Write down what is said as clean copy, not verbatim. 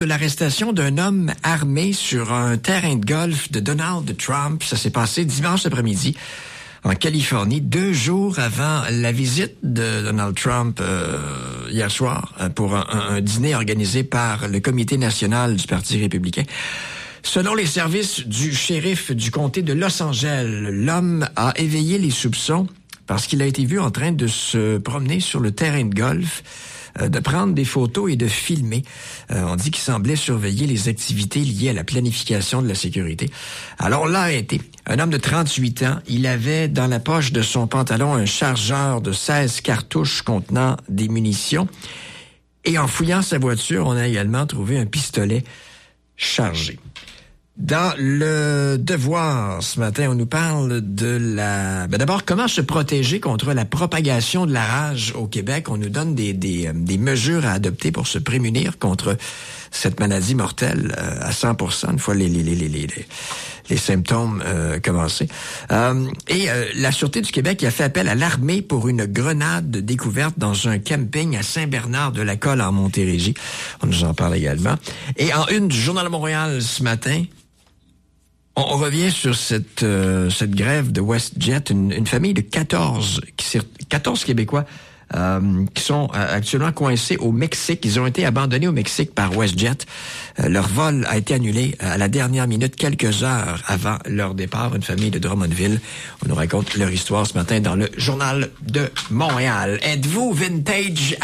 L'arrestation d'un homme armé sur un terrain de golf de Donald Trump, ça s'est passé dimanche après-midi en Californie, 2 jours avant la visite de Donald Trump hier soir pour un dîner organisé par le Comité national du Parti républicain. Selon les services du shérif du comté de Los Angeles, l'homme a éveillé les soupçons parce qu'il a été vu en train de se promener sur le terrain de golf, de prendre des photos et de filmer. On dit qu'il semblait surveiller les activités liées à la planification de la sécurité. Alors là a été un homme de 38 ans. Il avait dans la poche de son pantalon un chargeur de 16 cartouches contenant des munitions. Et en fouillant sa voiture, on a également trouvé un pistolet chargé. Dans le Devoir, ce matin, on nous parle de d'abord, comment se protéger contre la propagation de la rage au Québec. On nous donne des mesures à adopter pour se prémunir contre cette maladie mortelle à 100%, une fois les symptômes commencés. Et la Sûreté du Québec a fait appel à l'armée pour une grenade découverte dans un camping à Saint-Bernard-de-la-Colle en Montérégie. On nous en parle également. Et en une du Journal de Montréal ce matin, on revient sur cette grève de WestJet, une famille de 14 Québécois qui sont actuellement coincés au Mexique. Ils ont été abandonnés au Mexique par WestJet. Leur vol a été annulé à la dernière minute, quelques heures avant leur départ. Une famille de Drummondville. On nous raconte leur histoire ce matin dans le Journal de Montréal. Êtes-vous vintage